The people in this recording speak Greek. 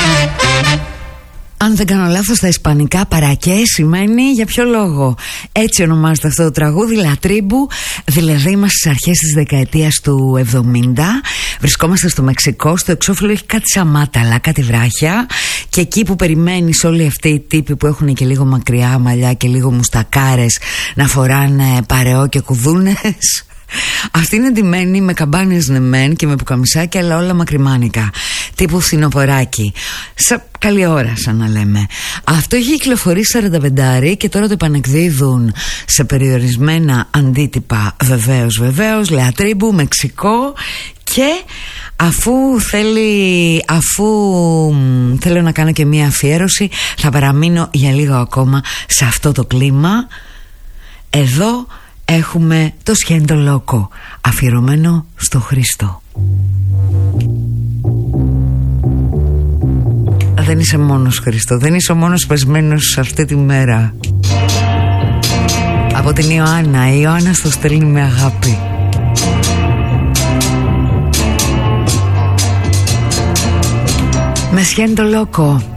Αν δεν κάνω λάθος, στα ισπανικά παρακέ σημαίνει για ποιο λόγο. Έτσι ονομάζεται αυτό το τραγούδι, Λατρίμπου. Δηλαδή είμαστε στις αρχές της δεκαετίας του 70. Βρισκόμαστε στο Μεξικό. Στο εξώφυλλο έχει κάτι σαν μάταλα, κάτι βράχια. Και εκεί που περιμένεις όλοι αυτοί οι τύποι που έχουν και λίγο μακριά μαλλιά και λίγο μουστακάρες να φοράνε παρεό και κουδούνες, αυτοί είναι ντυμένοι με καμπάνες νεμέν και με πουκαμισάκια, αλλά όλα μακριμάνικα, τύπου φθινοποράκι. Καλή ώρα, σαν να λέμε. Αυτό έχει κυκλοφορήσει 45 και τώρα το επανεκδίδουν σε περιορισμένα αντίτυπα. Βεβαίως, Λατρίμπου, Μεξικό. Και αφού θέλω να κάνω και μία αφιέρωση, θα παραμείνω για λίγο ακόμα σε αυτό το κλίμα. Εδώ έχουμε το Σιέντο Λόκο, αφιερωμένο στο Χριστό. Δεν είσαι μόνος, Χριστό, δεν είσαι ο μόνος πεσμένος σε αυτή τη μέρα. Από την Ιωάννα, η Ιωάννα στο στέλνει με αγάπη. Με Σιέντο Λόκο.